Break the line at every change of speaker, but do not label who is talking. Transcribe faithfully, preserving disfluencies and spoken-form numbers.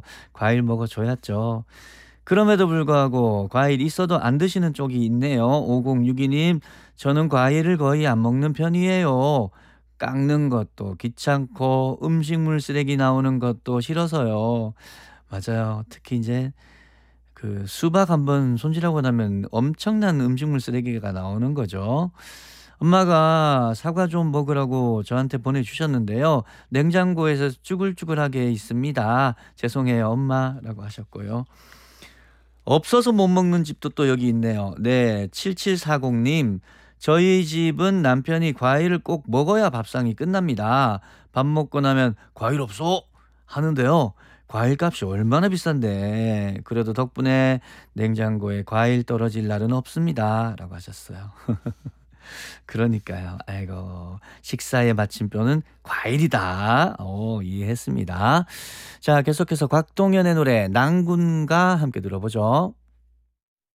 과일 먹어줘야죠. 그럼에도 불구하고 과일 있어도 안 드시는 쪽이 있네요. 오공육이 님, 저는 과일을 거의 안 먹는 편이에요. 깎는 것도 귀찮고 음식물 쓰레기 나오는 것도 싫어서요. 맞아요. 특히 이제 그 수박 한번 손질하고 나면 엄청난 음식물 쓰레기가 나오는 거죠. 엄마가 사과 좀 먹으라고 저한테 보내주셨는데요. 냉장고에서 쭈글쭈글하게 있습니다. 죄송해요, 엄마라고 하셨고요. 없어서 못 먹는 집도 또 여기 있네요. 네, 칠칠사공 님. 저희 집은 남편이 과일을 꼭 먹어야 밥상이 끝납니다. 밥 먹고 나면 과일 없어? 하는데요. 과일 값이 얼마나 비싼데. 그래도 덕분에 냉장고에 과일 떨어질 날은 없습니다. 라고 하셨어요. 그러니까요. 아이고. 식사의 마침표는 과일이다. 오, 이해했습니다. 자, 계속해서 곽동현의 노래 낭군가 함께 들어보죠.